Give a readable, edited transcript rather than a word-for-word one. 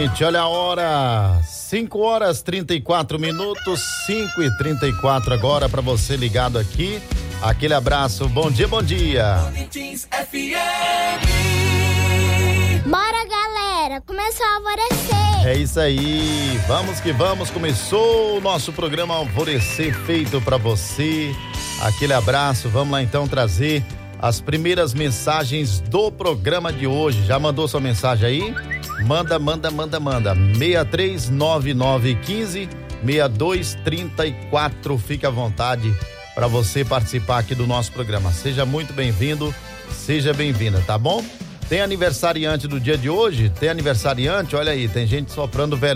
gente, olha a hora, 5h34, 5h34 agora para você ligado aqui, aquele abraço, bom dia, bom dia. Bora, galera, começou a alvorecer. É isso aí, vamos que vamos, começou o nosso programa Alvorecer feito para você, aquele abraço, vamos lá então trazer as primeiras mensagens do programa de hoje. Já mandou sua mensagem aí? Manda 639915-6234, fica à vontade para você participar aqui do nosso programa. Seja muito bem-vindo, seja bem-vinda, tá bom? Tem aniversariante do dia de hoje? Tem aniversariante? Olha aí, tem gente soprando velho.